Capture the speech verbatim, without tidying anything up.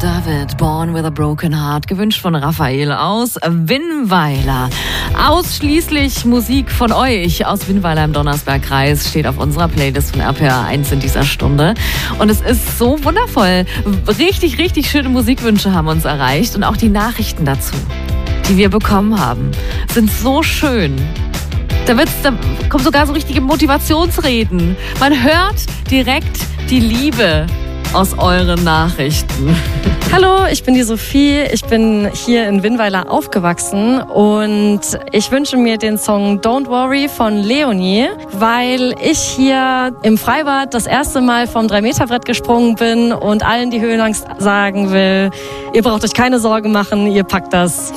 David, Born with a Broken Heart, gewünscht von Raphael aus Winnweiler. Ausschließlich Musik von euch aus Winnweiler im Donnersbergkreis steht auf unserer Playlist von R P R eins in dieser Stunde. Und es ist so wundervoll. Richtig, richtig schöne Musikwünsche haben uns erreicht und auch die Nachrichten dazu, die wir bekommen haben, sind so schön. Da, wird's, da kommen sogar so richtige Motivationsreden. Man hört direkt die Liebe aus euren Nachrichten. Hallo, ich bin die Sophie. Ich bin hier in Winnweiler aufgewachsen und ich wünsche mir den Song Don't Worry von Leonie, weil ich hier im Freibad das erste Mal vom drei Meter Brett gesprungen bin und allen, die Höhenangst sagen will, ihr braucht euch keine Sorgen machen, ihr packt das.